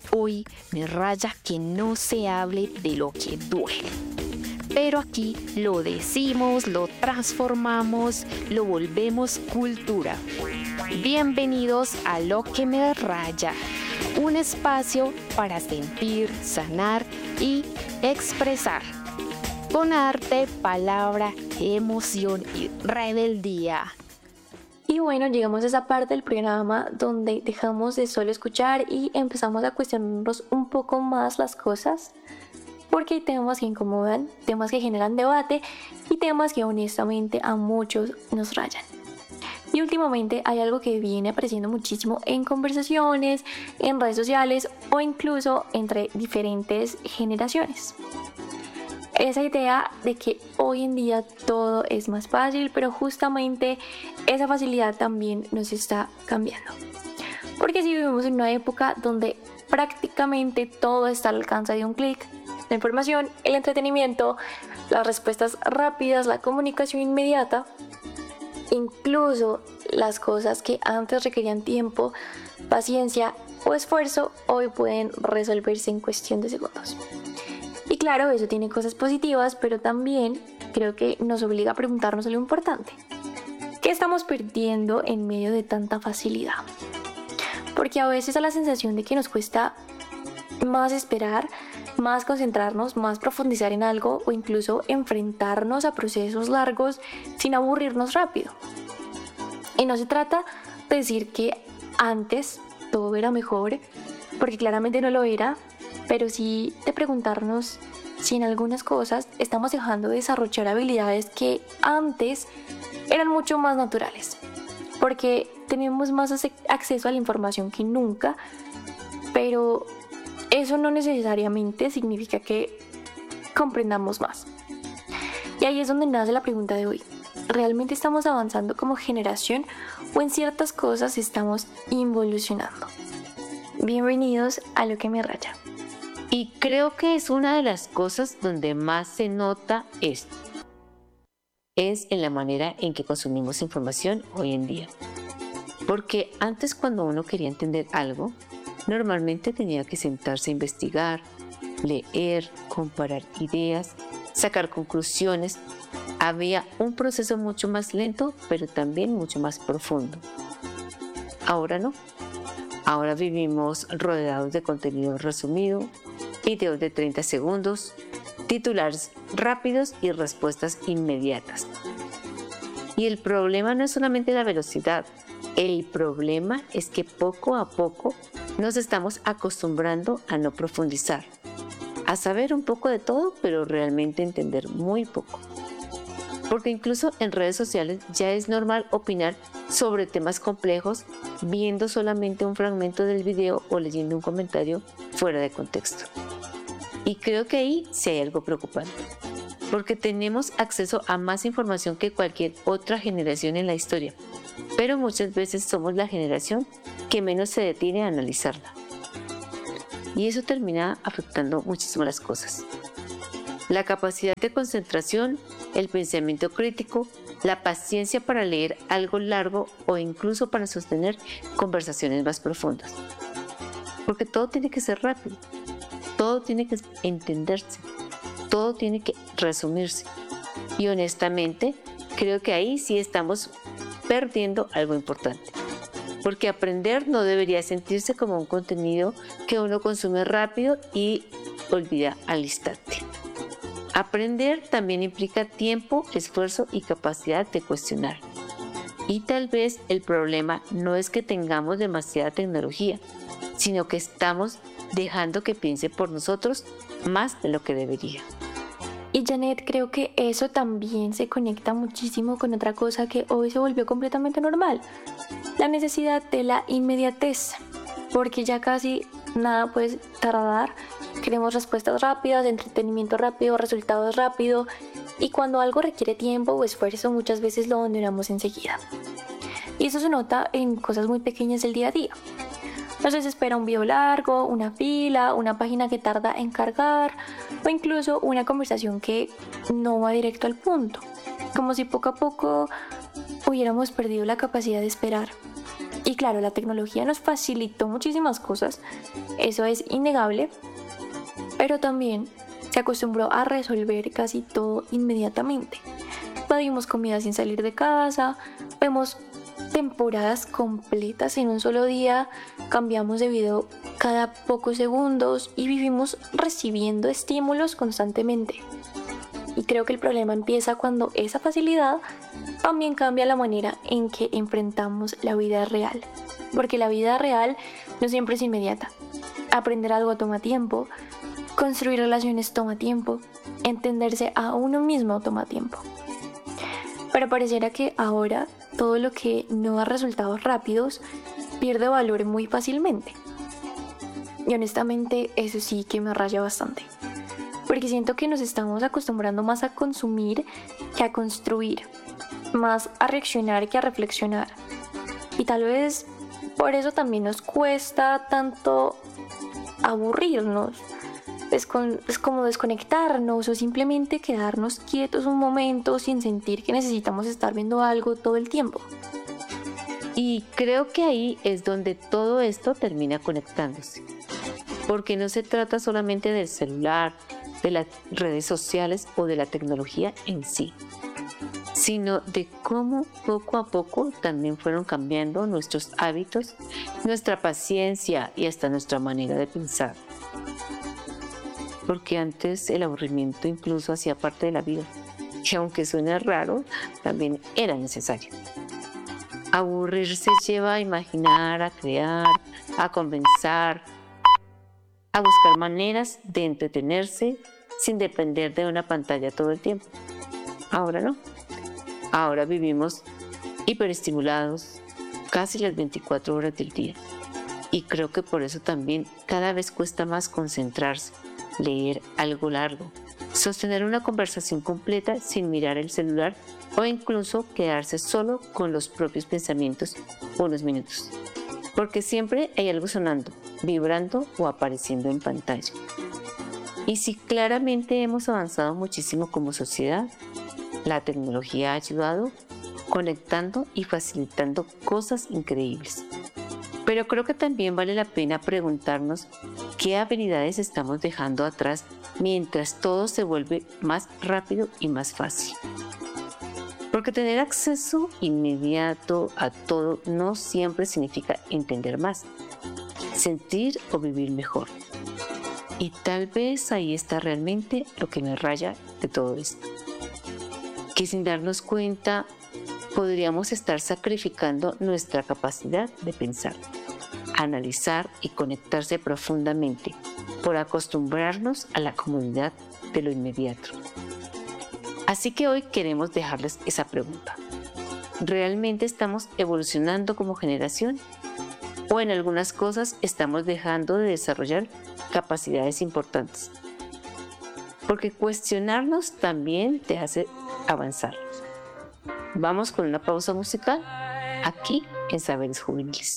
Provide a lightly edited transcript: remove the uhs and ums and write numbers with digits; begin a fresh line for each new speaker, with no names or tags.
Hoy me raya que no se hable de lo que duele. Pero aquí lo decimos, lo transformamos, lo volvemos cultura. Bienvenidos a Lo que me raya, un espacio para sentir, sanar y expresar. Con arte, palabra, emoción y rebeldía.
Y bueno, llegamos a esa parte del programa donde dejamos de solo escuchar y empezamos a cuestionarnos un poco más las cosas, porque hay temas que incomodan, temas que generan debate y temas que honestamente a muchos nos rayan. Y últimamente hay algo que viene apareciendo muchísimo en conversaciones, en redes sociales o incluso entre diferentes generaciones. Esa idea de que hoy en día todo es más fácil, pero justamente esa facilidad también nos está cambiando. Porque si vivimos en una época donde prácticamente todo está al alcance de un clic, la información, el entretenimiento, las respuestas rápidas, la comunicación inmediata, incluso las cosas que antes requerían tiempo, paciencia o esfuerzo, hoy pueden resolverse en cuestión de segundos. Y claro, eso tiene cosas positivas, pero también creo que nos obliga a preguntarnos lo importante. ¿Qué estamos perdiendo en medio de tanta facilidad? Porque a veces da la sensación de que nos cuesta más esperar, más concentrarnos, más profundizar en algo o incluso enfrentarnos a procesos largos sin aburrirnos rápido. Y no se trata de decir que antes todo era mejor, porque claramente no lo era, pero sí de preguntarnos si en algunas cosas estamos dejando de desarrollar habilidades que antes eran mucho más naturales, porque tenemos más acceso a la información que nunca, pero eso no necesariamente significa que comprendamos más. Y ahí es donde nace la pregunta de hoy. ¿Realmente estamos avanzando como generación o en ciertas cosas estamos involucionando? Bienvenidos a Lo que me raya.
Y creo que es una de las cosas donde más se nota esto. Es en la manera en que consumimos información hoy en día. Porque antes, cuando uno quería entender algo, normalmente tenía que sentarse a investigar, leer, comparar ideas, sacar conclusiones. Había un proceso mucho más lento, pero también mucho más profundo. Ahora no. Ahora vivimos rodeados de contenido resumido, videos de 30 segundos, titulares rápidos y respuestas inmediatas. Y el problema no es solamente la velocidad, el problema es que poco a poco nos estamos acostumbrando a no profundizar, a saber un poco de todo, pero realmente entender muy poco. Porque incluso en redes sociales ya es normal opinar sobre temas complejos viendo solamente un fragmento del video o leyendo un comentario fuera de contexto. Y creo que ahí sí hay algo preocupante, porque tenemos acceso a más información que cualquier otra generación en la historia, pero muchas veces somos la generación que menos se detiene a analizarla. Y eso termina afectando muchísimo las cosas. La capacidad de concentración, el pensamiento crítico, la paciencia para leer algo largo o incluso para sostener conversaciones más profundas. Porque todo tiene que ser rápido, todo tiene que entenderse, todo tiene que resumirse. Y honestamente, creo que ahí sí estamos perdiendo algo importante. Porque aprender no debería sentirse como un contenido que uno consume rápido y olvida al instante. Aprender también implica tiempo, esfuerzo y capacidad de cuestionar. Y tal vez el problema no es que tengamos demasiada tecnología, sino que estamos dejando que piense por nosotros más de lo que debería.
Y Janet, creo que eso también se conecta muchísimo con otra cosa que hoy se volvió completamente normal, la necesidad de la inmediatez, porque ya casi nada puede tardar, queremos respuestas rápidas, entretenimiento rápido, resultados rápido, y cuando algo requiere tiempo o esfuerzo muchas veces lo abandonamos enseguida. Y eso se nota en cosas muy pequeñas del día a día. Nos desespera un video largo, una fila, una página que tarda en cargar o incluso una conversación que no va directo al punto, como si poco a poco hubiéramos perdido la capacidad de esperar. Y claro, la tecnología nos facilitó muchísimas cosas, eso es innegable, pero también se acostumbró a resolver casi todo inmediatamente. Pedimos comida sin salir de casa, vemos temporadas completas en un solo día, cambiamos de video cada pocos segundos y vivimos recibiendo estímulos constantemente. Y creo que el problema empieza cuando esa facilidad también cambia la manera en que enfrentamos la vida real. Porque la vida real no siempre es inmediata. Aprender algo toma tiempo, construir relaciones toma tiempo, entenderse a uno mismo toma tiempo. Pero pareciera que ahora todo lo que no da resultados rápidos pierde valor muy fácilmente. Y honestamente eso sí que me raya bastante. Porque siento que nos estamos acostumbrando más a consumir que a construir, más a reaccionar que a reflexionar. Y tal vez por eso también nos cuesta tanto aburrirnos, es como desconectarnos o simplemente quedarnos quietos un momento sin sentir que necesitamos estar viendo algo todo el tiempo.
Y creo que ahí es donde todo esto termina conectándose. Porque no se trata solamente del celular, de las redes sociales o de la tecnología en sí, sino de cómo poco a poco también fueron cambiando nuestros hábitos, nuestra paciencia y hasta nuestra manera de pensar. Porque antes el aburrimiento incluso hacía parte de la vida, y aunque suene raro, también era necesario. Aburrirse lleva a imaginar, a crear, a conversar, a buscar maneras de entretenerse sin depender de una pantalla todo el tiempo. Ahora no. Ahora vivimos hiperestimulados casi las 24 horas del día. Y creo que por eso también cada vez cuesta más concentrarse, leer algo largo, sostener una conversación completa sin mirar el celular o incluso quedarse solo con los propios pensamientos unos minutos. Porque siempre hay algo sonando, vibrando o apareciendo en pantalla. Y si claramente hemos avanzado muchísimo como sociedad, la tecnología ha ayudado conectando y facilitando cosas increíbles. Pero creo que también vale la pena preguntarnos qué habilidades estamos dejando atrás mientras todo se vuelve más rápido y más fácil. Porque tener acceso inmediato a todo no siempre significa entender más, sentir o vivir mejor. Y tal vez ahí está realmente lo que me raya de todo esto. Que sin darnos cuenta podríamos estar sacrificando nuestra capacidad de pensar, analizar y conectarse profundamente por acostumbrarnos a la comodidad de lo inmediato. Así que hoy queremos dejarles esa pregunta. ¿Realmente estamos evolucionando como generación? ¿O en algunas cosas estamos dejando de desarrollar capacidades importantes? Porque cuestionarnos también te hace avanzar. Vamos con una pausa musical aquí en Saberes Juveniles.